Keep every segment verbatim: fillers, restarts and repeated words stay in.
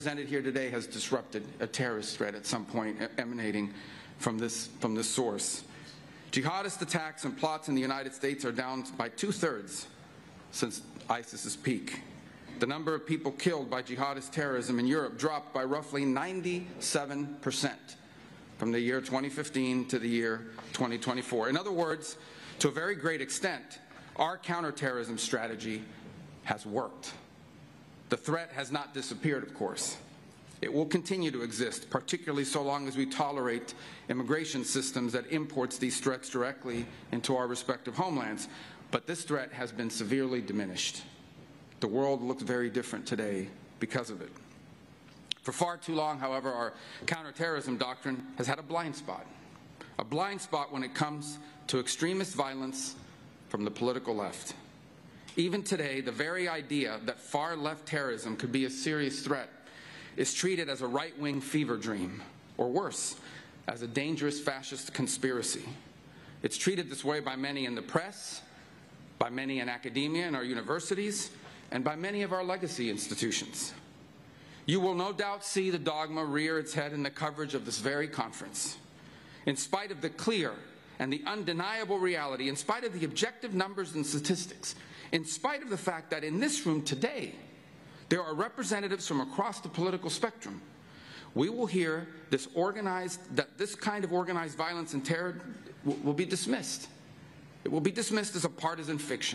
Presented here today has disrupted a terrorist threat at some point emanating from this, from this source. Jihadist attacks and plots in the United States are down by two-thirds since ISIS's peak. The number of people killed by jihadist terrorism in Europe dropped by roughly ninety-seven percent from the year twenty fifteen to the year twenty twenty-four. In other words, to a very great extent, our counterterrorism strategy has worked. The threat has not disappeared, of course. It will continue to exist, particularly so long as we tolerate immigration systems that imports these threats directly into our respective homelands. But this threat has been severely diminished. The world looks very different today because of it. For far too long, however, our counterterrorism doctrine has had a blind spot. A blind spot when it comes to extremist violence from the political left. Even today, the very idea that far-left terrorism could be a serious threat is treated as a right-wing fever dream, or worse, as a dangerous fascist conspiracy. It's treated this way by many in the press, by many in academia and our universities, and by many of our legacy institutions. You will no doubt see the dogma rear its head in the coverage of this very conference. In spite of the clear and the undeniable reality, in spite of the objective numbers and statistics, in spite of the fact that in this room today, there are representatives from across the political spectrum, we will hear this organized, that this kind of organized violence and terror will, will be dismissed. It will be dismissed as a partisan fiction.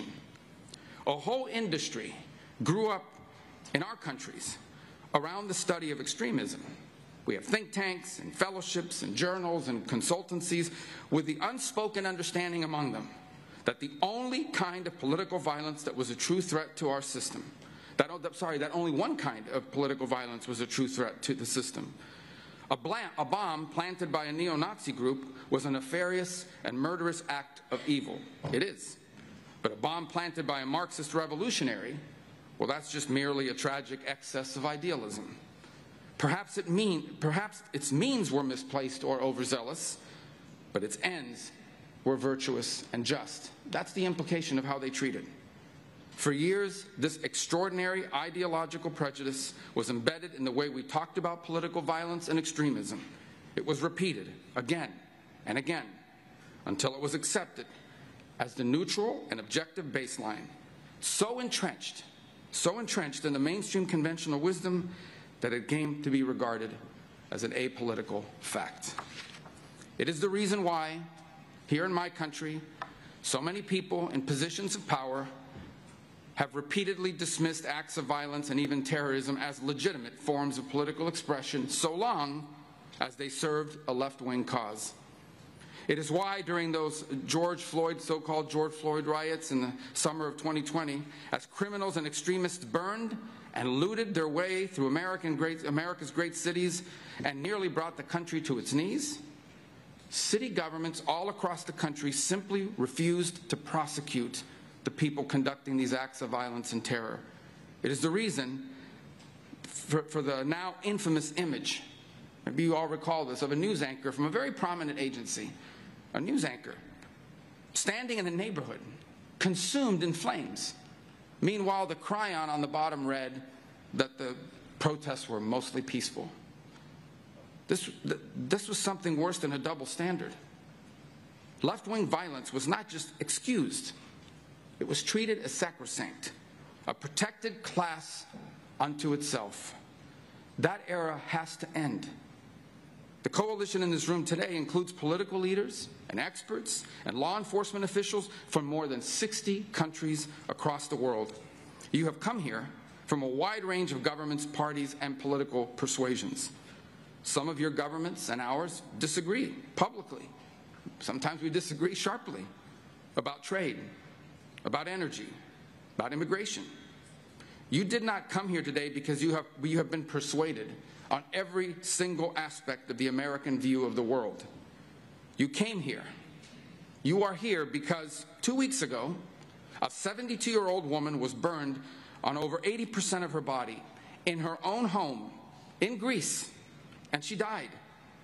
A whole industry grew up in our countries around the study of extremism. We have think tanks and fellowships and journals and consultancies with the unspoken understanding among them that the only kind of political violence that was a true threat to our system, that, sorry, that only one kind of political violence was a true threat to the system. A, a bomb planted by a neo-Nazi group was a nefarious and murderous act of evil. It is. But a bomb planted by a Marxist revolutionary, well, that's just merely a tragic excess of idealism. Perhaps, it mean, perhaps its means were misplaced or overzealous, but its ends were virtuous and just. That's the implication of how they treated. For years, this extraordinary ideological prejudice was embedded in the way we talked about political violence and extremism. It was repeated again and again until it was accepted as the neutral and objective baseline, so entrenched, so entrenched in the mainstream conventional wisdom that it came to be regarded as an apolitical fact. It is the reason why, here in my country, so many people in positions of power have repeatedly dismissed acts of violence and even terrorism as legitimate forms of political expression, so long as they served a left-wing cause. It is why during those George Floyd, so-called George Floyd riots in the summer of twenty twenty, as criminals and extremists burned and looted their way through American great, America's great cities and nearly brought the country to its knees, city governments all across the country simply refused to prosecute the people conducting these acts of violence and terror. It is the reason for, for the now infamous image, maybe you all recall this, of a news anchor from a very prominent agency, a news anchor, standing in a neighborhood, consumed in flames. Meanwhile, the chyron on the bottom read that the protests were mostly peaceful. This, this was something worse than a double standard. Left-wing violence was not just excused, it was treated as sacrosanct, a protected class unto itself. That era has to end. The coalition in this room today includes political leaders and experts and law enforcement officials from more than sixty countries across the world. You have come here from a wide range of governments, parties, and political persuasions. Some of your governments and ours disagree publicly. Sometimes we disagree sharply about trade, about energy, about immigration. You did not come here today because you have, you have been persuaded on every single aspect of the American view of the world. You came here. You are here because two weeks ago, a seventy-two-year-old woman was burned on over eighty percent of her body in her own home in Greece, and she died.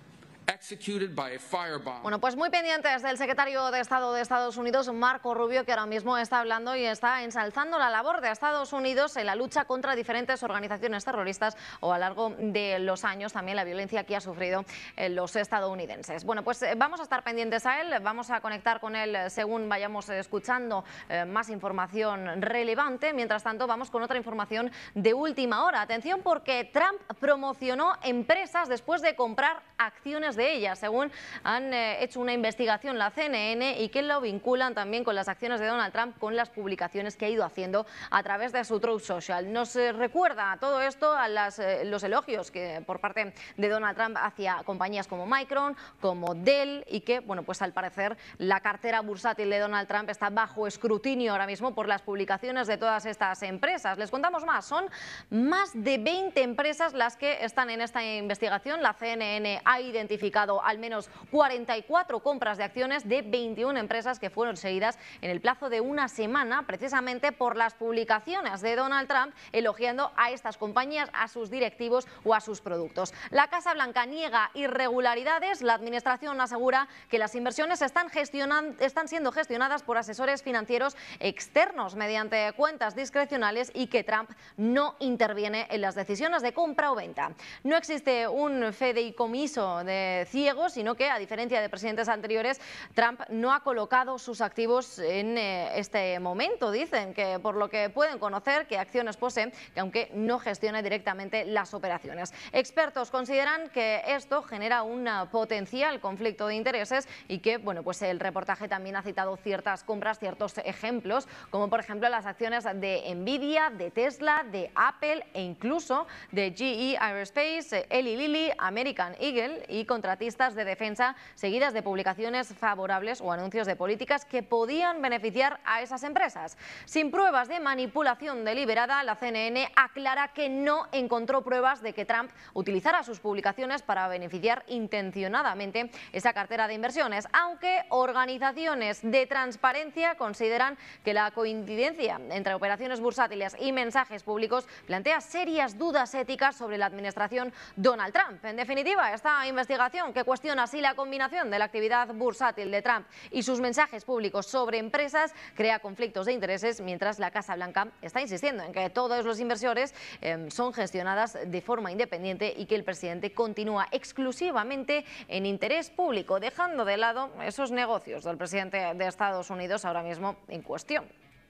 executed by a firebomb. Bueno, pues muy pendientes del secretario de Estado de Estados Unidos, Marco Rubio, que ahora mismo está hablando y está ensalzando la labor de Estados Unidos en la lucha contra diferentes organizaciones terroristas o a lo largo de los años también la violencia que ha sufrido los estadounidenses. Bueno, pues vamos a estar pendientes a él, vamos a conectar con él según vayamos escuchando eh, más información relevante. Mientras tanto, vamos con otra información de última hora. Atención, porque Trump promocionó empresas después de comprar acciones de ellas, según han eh, hecho una investigación la C N N y que lo vinculan también con las acciones de Donald Trump, con las publicaciones que ha ido haciendo a través de su Truth Social. Nos eh, recuerda todo esto a las, eh, los elogios que por parte de Donald Trump hacia compañías como Micron, como Dell, y que, bueno, pues al parecer la cartera bursátil de Donald Trump está bajo escrutinio ahora mismo por las publicaciones de todas estas empresas. Les contamos más, son más de veinte empresas las que están en esta investigación. La C N N ha identificado al menos cuarenta y cuatro compras de acciones de veintiuna empresas que fueron seguidas en el plazo de una semana, precisamente por las publicaciones de Donald Trump elogiando a estas compañías, a sus directivos o a sus productos. La Casa Blanca niega irregularidades. La administración asegura que las inversiones están, gestionan, están siendo gestionadas por asesores financieros externos mediante cuentas discrecionales y que Trump no interviene en las decisiones de compra o venta. No existe un fideicomiso de ciegos, sino que, a diferencia de presidentes anteriores, Trump no ha colocado sus activos en eh, este momento. Dicen que, por lo que pueden conocer, qué acciones posee, que aunque no gestione directamente las operaciones. Expertos consideran que esto genera un potencial conflicto de intereses y que, bueno, pues el reportaje también ha citado ciertas compras, ciertos ejemplos, como por ejemplo las acciones de Nvidia, de Tesla, de Apple e incluso de G E Aerospace, Eli Lilly, American Eagle y contratistas de defensa, seguidas de publicaciones favorables o anuncios de políticas que podían beneficiar a esas empresas. Sin pruebas de manipulación deliberada, la C N N aclara que no encontró pruebas de que Trump utilizara sus publicaciones para beneficiar intencionadamente esa cartera de inversiones, aunque organizaciones de transparencia consideran que la coincidencia entre operaciones bursátiles y mensajes públicos plantea serias dudas éticas sobre la administración Donald Trump. En definitiva, esta investigación que cuestiona si la combinación de la actividad bursátil de Trump y sus mensajes públicos sobre empresas crea conflictos de intereses, mientras la Casa Blanca está insistiendo en que todos los inversores eh, son gestionadas de forma independiente y que el presidente continúa exclusivamente en interés público, dejando de lado esos negocios del presidente de Estados Unidos ahora mismo en cuestión.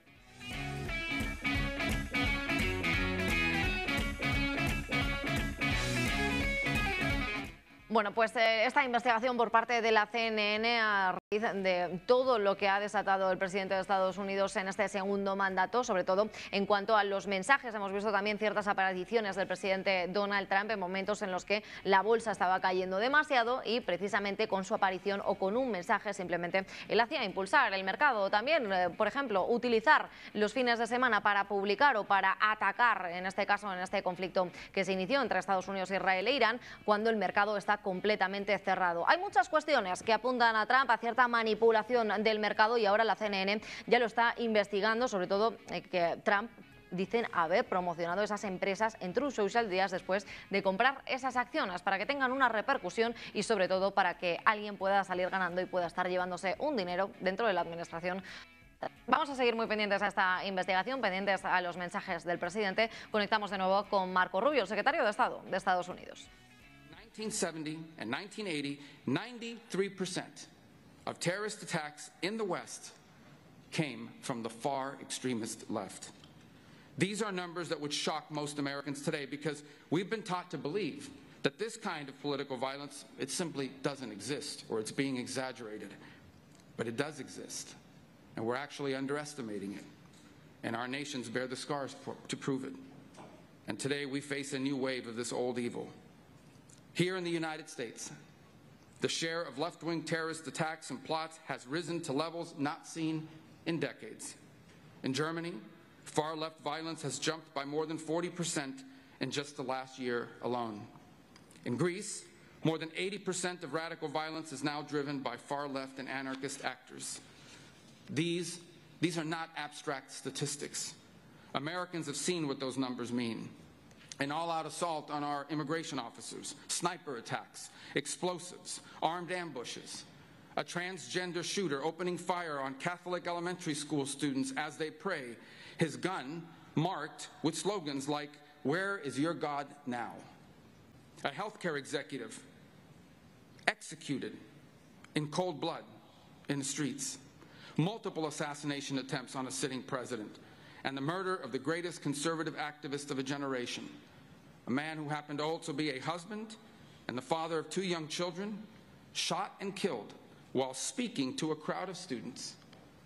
Bueno, pues eh, esta investigación por parte de la C N N a raíz de todo lo que ha desatado el presidente de Estados Unidos en este segundo mandato, sobre todo en cuanto a los mensajes. Hemos visto también ciertas apariciones del presidente Donald Trump en momentos en los que la bolsa estaba cayendo demasiado y precisamente con su aparición o con un mensaje simplemente él hacía impulsar el mercado. También, eh, por ejemplo, utilizar los fines de semana para publicar o para atacar, en este caso, en este conflicto que se inició entre Estados Unidos, Israel e Irán, cuando el mercado está completamente cerrado. Hay muchas cuestiones que apuntan a Trump a cierta manipulación del mercado y ahora la C N N ya lo está investigando, sobre todo eh, que Trump dicen haber promocionado esas empresas en Truth Social días después de comprar esas acciones para que tengan una repercusión y sobre todo para que alguien pueda salir ganando y pueda estar llevándose un dinero dentro de la administración. Vamos a seguir muy pendientes a esta investigación, pendientes a los mensajes del presidente. Conectamos de nuevo con Marco Rubio, el secretario de Estado de Estados Unidos. nineteen seventy and nineteen eighty, ninety-three percent of terrorist attacks in the West came from the far extremist left. These are numbers that would shock most Americans today because we've been taught to believe that this kind of political violence, it simply doesn't exist or it's being exaggerated. But it does exist, and we're actually underestimating it. And our nations bear the scars to prove it. And today we face a new wave of this old evil. Here in the United States, the share of left-wing terrorist attacks and plots has risen to levels not seen in decades. In Germany, far-left violence has jumped by more than forty percent in just the last year alone. In Greece, more than eighty percent of radical violence is now driven by far-left and anarchist actors. These, these are not abstract statistics. Americans have seen what those numbers mean. an all-out assault on our immigration officers, sniper attacks, explosives, armed ambushes, a transgender shooter opening fire on Catholic elementary school students as they pray, his gun marked with slogans like, "Where is your God now?" A healthcare executive executed in cold blood in the streets, multiple assassination attempts on a sitting president, and the murder of the greatest conservative activist of a generation, a man who happened to also be a husband and the father of two young children, shot and killed while speaking to a crowd of students.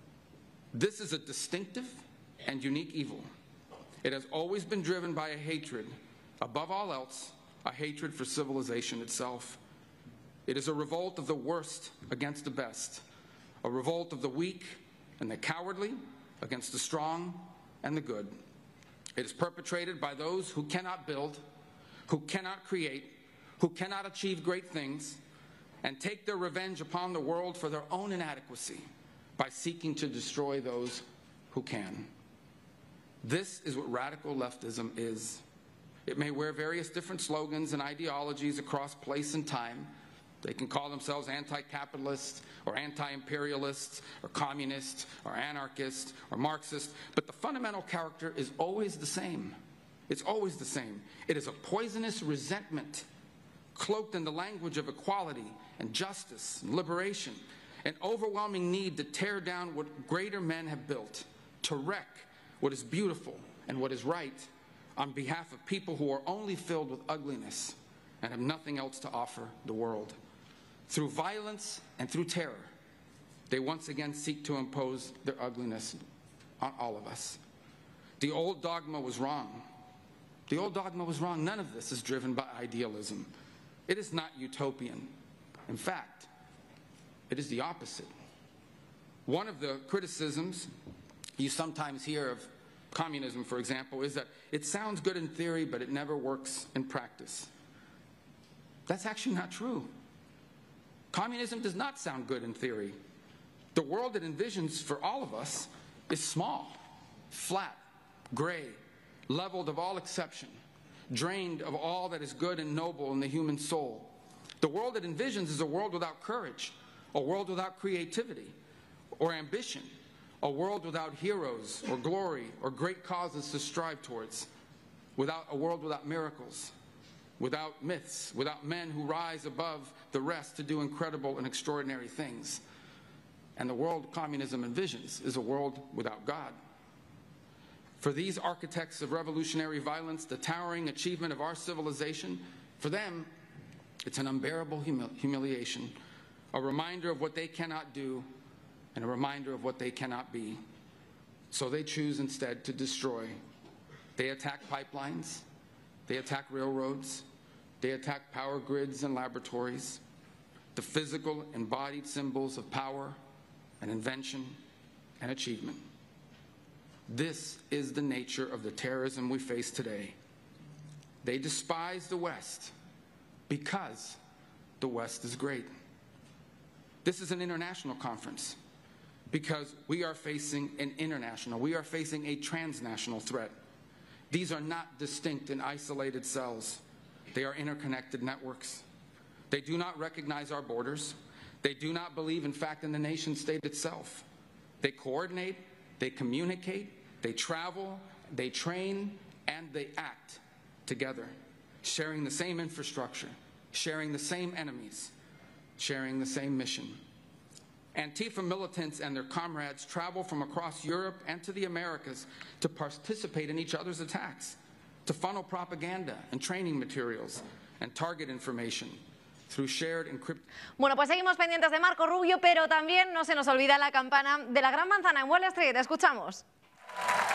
This is a distinctive and unique evil. It has always been driven by a hatred, above all else, a hatred for civilization itself. It is a revolt of the worst against the best, a revolt of the weak and the cowardly against the strong and the good. It is perpetrated by those who cannot build, who cannot create, who cannot achieve great things, and take their revenge upon the world for their own inadequacy by seeking to destroy those who can. This is what radical leftism is. It may wear various different slogans and ideologies across place and time. They can call themselves anti-capitalists or anti-imperialists or communists or anarchists or Marxists, but the fundamental character is always the same. It's always the same. It is a poisonous resentment cloaked in the language of equality and justice and liberation, an overwhelming need to tear down what greater men have built, to wreck what is beautiful and what is right on behalf of people who are only filled with ugliness and have nothing else to offer the world. Through violence and through terror, they once again seek to impose their ugliness on all of us. The old dogma was wrong. The old dogma was wrong. None of this is driven by idealism. It is not utopian. In fact, it is the opposite. One of the criticisms you sometimes hear of communism, for example, is that it sounds good in theory, but it never works in practice. That's actually not true. Communism does not sound good in theory. The world it envisions for all of us is small, flat, gray, leveled of all exception, drained of all that is good and noble in the human soul. The world it envisions is a world without courage, a world without creativity or ambition, a world without heroes or glory or great causes to strive towards, without a world without miracles, without myths, without men who rise above the rest to do incredible and extraordinary things. And the world communism envisions is a world without God. For these architects of revolutionary violence, the towering achievement of our civilization, for them, it's an unbearable humil- humiliation, a reminder of what they cannot do and a reminder of what they cannot be. So they choose instead to destroy. They attack pipelines, they attack railroads, they attack power grids and laboratories, the physical embodied symbols of power and invention and achievement. This is the nature of the terrorism we face today. They despise the West because the West is great. This is an international conference because we are facing an international, we are facing a transnational threat. These are not distinct and isolated cells. They are interconnected networks. They do not recognize our borders. They do not believe, in fact, in the nation state itself. They coordinate, they communicate, they travel, they train, and they act together, sharing the same infrastructure, sharing the same enemies, sharing the same mission. Antifa militants and their comrades travel from across Europe and to the Americas to participate in each other's attacks, to funnel propaganda and training materials and target information through shared encrypted. Bueno, pues seguimos pendientes de Marco Rubio, pero también no se nos olvida la campana de la Gran Manzana en Wall Street. Escuchamos.